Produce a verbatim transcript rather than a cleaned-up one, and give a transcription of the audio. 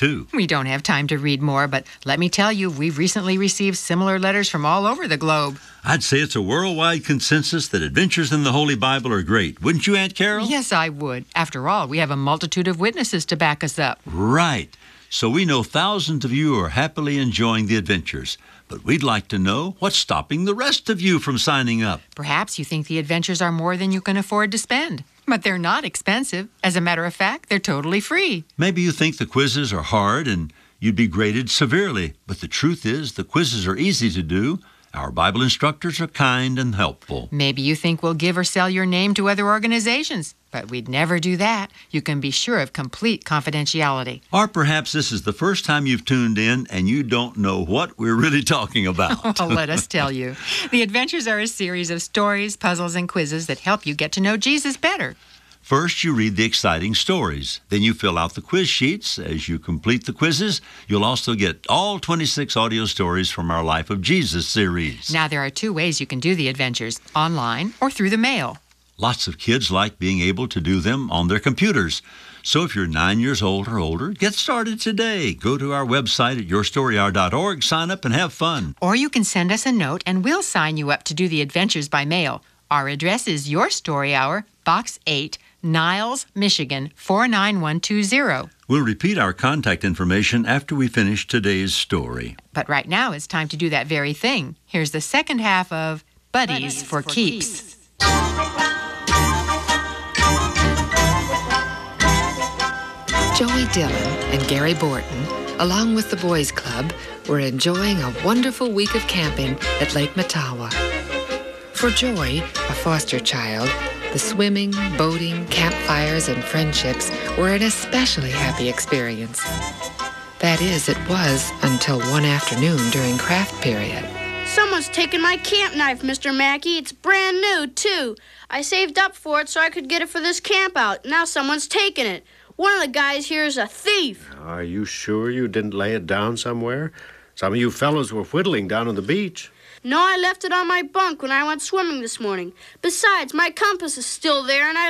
too. We don't have time to read more, but let me tell you, we've recently received similar letters from all over the globe. I'd say it's a worldwide consensus that adventures in the Holy Bible are great. Wouldn't you, Aunt Carol? Yes, I would. After all, we have a multitude of witnesses to back us up. Right. So we know thousands of you are happily enjoying the adventures. But we'd like to know what's stopping the rest of you from signing up. Perhaps you think the adventures are more than you can afford to spend. But they're not expensive. As a matter of fact, they're totally free. Maybe you think the quizzes are hard and you'd be graded severely. But the truth is, the quizzes are easy to do. Our Bible instructors are kind and helpful. Maybe you think we'll give or sell your name to other organizations. But we'd never do that. You can be sure of complete confidentiality. Or perhaps this is the first time you've tuned in and you don't know what we're really talking about. Oh, let us tell you. The adventures are a series of stories, puzzles, and quizzes that help you get to know Jesus better. First, you read the exciting stories. Then you fill out the quiz sheets. As you complete the quizzes, you'll also get all twenty-six audio stories from our Life of Jesus series. Now, there are two ways you can do the adventures, online or through the mail. Lots of kids like being able to do them on their computers. So if you're nine years old or older, get started today. Go to our website at your story hour dot org, sign up, and have fun. Or you can send us a note, and we'll sign you up to do the adventures by mail. Our address is Your Story Hour, Box eight, Niles, Michigan, four nine one two zero. We'll repeat our contact information after we finish today's story. But right now it's time to do that very thing. Here's the second half of Buddies, Buddies for, for Keeps. keeps. Joey Dillon and Gary Borton, along with the Boys Club, were enjoying a wonderful week of camping at Lake Matawa. For Joy, a foster child, the swimming, boating, campfires, and friendships were an especially happy experience. That is, it was until one afternoon during craft period. Someone's taken my camp knife, Mister Mackey. It's brand new, too. I saved up for it so I could get it for this camp out. Now someone's taken it. One of the guys here is a thief. Are you sure you didn't lay it down somewhere? Some of you fellows were whittling down on the beach. No, I left it on my bunk when I went swimming this morning. Besides, my compass is still there, and I